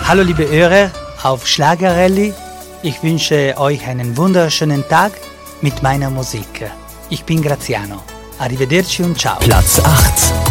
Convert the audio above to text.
Hallo liebe Hörer auf Schlagerrallye. Ich wünsche euch einen wunderschönen Tag mit meiner Musik. Ich bin Graziano. Arrivederci und ciao. Platz 8.